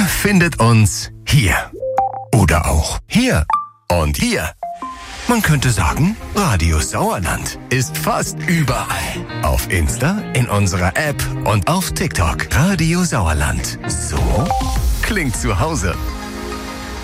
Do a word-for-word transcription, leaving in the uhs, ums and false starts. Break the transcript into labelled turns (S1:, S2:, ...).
S1: findet uns hier. Oder auch hier. Und hier. Man könnte sagen, Radio Sauerland ist fast überall. Auf Insta, in unserer App und auf TikTok. Radio Sauerland. So klingt zu Hause.